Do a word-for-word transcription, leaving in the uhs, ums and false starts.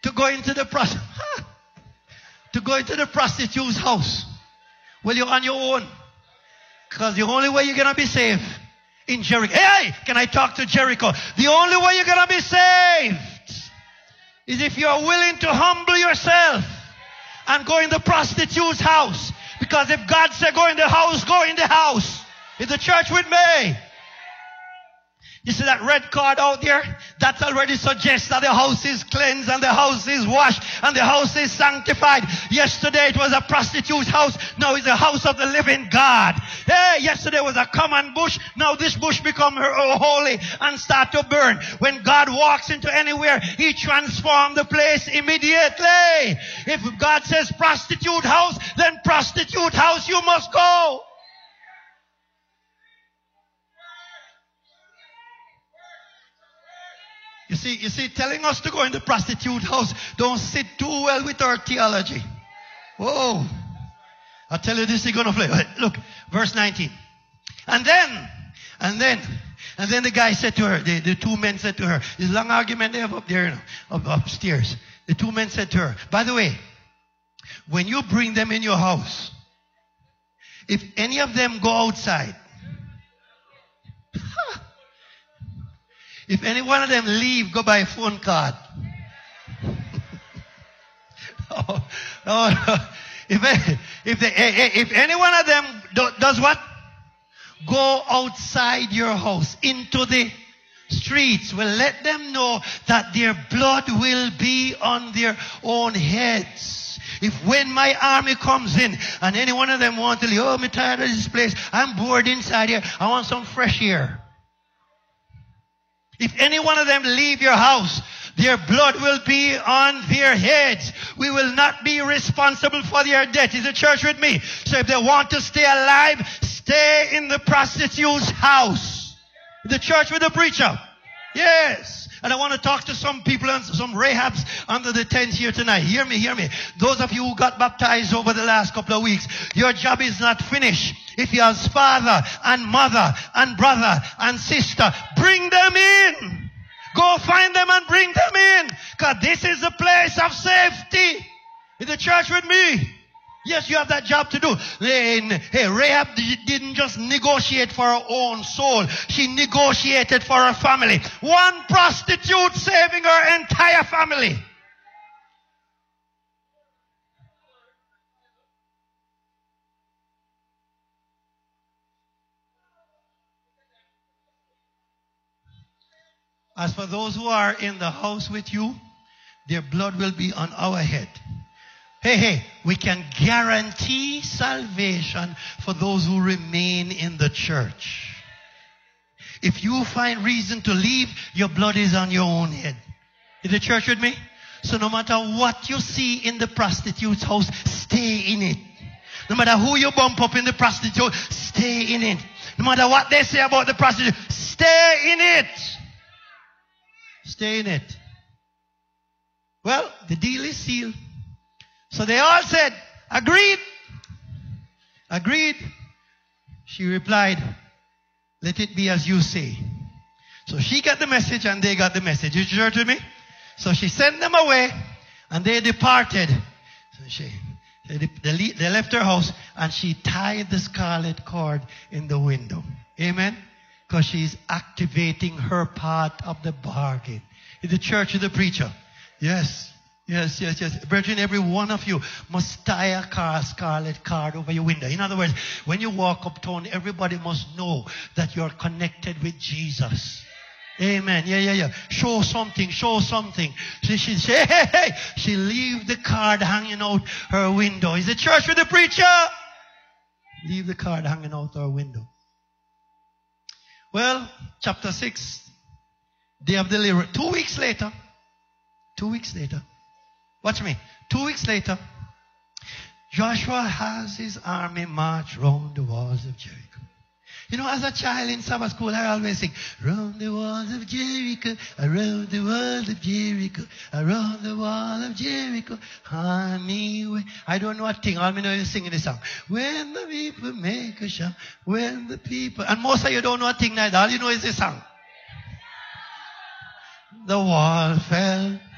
to go into the prost to go into the prostitute's house. Well, you're on your own. Because the only way you're going to be saved in Jericho. Hey, can I talk to Jericho? The only way you're going to be saved is if you're willing to humble yourself and go in the prostitute's house. Because if God said go in the house, go in the house. Is the church with me? You see that red card out there? That already suggests that the house is cleansed and the house is washed and the house is sanctified. Yesterday it was a prostitute's house. Now it's the house of the living God. Hey, yesterday was a common bush. Now this bush become holy and start to burn. When God walks into anywhere, He transforms the place immediately. If God says prostitute house, then prostitute house you must go. You see, you see, telling us to go in the prostitute house don't sit too well with our theology. Whoa. I'll tell you this is going to play. Look, verse nineteen. And then, and then, and then the guy said to her, the, the two men said to her, this long argument they have up there, you know, up, upstairs. The two men said to her, by the way, when you bring them in your house, if any of them go outside, if any one of them leave, go by a phone card. oh, oh, if, if, they, if any one of them do, does what? Go outside your house into the streets. Well, let them know that their blood will be on their own heads. If when my army comes in and any one of them want to leave, oh, I'm tired of this place. I'm bored inside here. I want some fresh air. If any one of them leave your house, their blood will be on their heads. We will not be responsible for their death. Is the church with me? So if they want to stay alive, stay in the prostitute's house. The church with the preacher. Yes. And I want to talk to some people and some Rahabs under the tent here tonight. Hear me, hear me. Those of you who got baptized over the last couple of weeks, your job is not finished. If you have father and mother and brother and sister, bring them in. Go find them and bring them in. Because this is a place of safety. Is the church with me? Yes, you have that job to do. Hey, Rahab didn't just negotiate for her own soul. She negotiated for her family. One prostitute saving her entire family. As for those who are in the house with you, their blood will be on our head. Hey, hey, we can guarantee salvation for those who remain in the church. If you find reason to leave, your blood is on your own head. Is the church with me? So no matter what you see in the prostitute's house, stay in it. No matter who you bump up in the prostitute, stay in it. No matter what they say about the prostitute, stay in it. Stay in it. Well, the deal is sealed. So they all said, agreed. Agreed. She replied, let it be as you say. So she got the message and they got the message. You church with me? So she sent them away and they departed. So she, they, they left her house and she tied the scarlet cord in the window. Amen? Because she's activating her part of the bargain. In the church of the preacher. Yes. Yes, yes, yes. Brethren, every one of you must tie a car, scarlet card over your window. In other words, when you walk uptown, everybody must know that you're connected with Jesus. Amen. Yeah, yeah, yeah. Show something, show something. She, she, she, hey, hey, hey. She leave the card hanging out her window. Is the church with the preacher? Leave the card hanging out her window. Well, chapter six, day of deliverance. Two weeks later, two weeks later, watch me. Two weeks later, Joshua has his army march round the walls of Jericho. You know, as a child in summer school, I always sing, round the walls of Jericho, around the walls of Jericho, around the wall of Jericho, army way. I don't know a thing. All I know is singing this song. When the people make a shout, when the people, and most of you don't know a thing like that. All you know is this song. The wall fell